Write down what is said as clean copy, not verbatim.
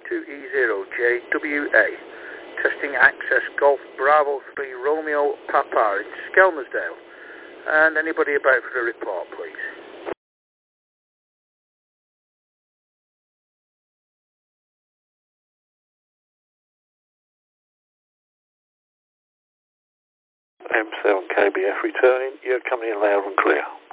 2E0JWA. Testing access Golf Bravo 3 Romeo Papa in Skelmersdale. And anybody about for a report, please? M7KBF returning. You're coming in loud and clear.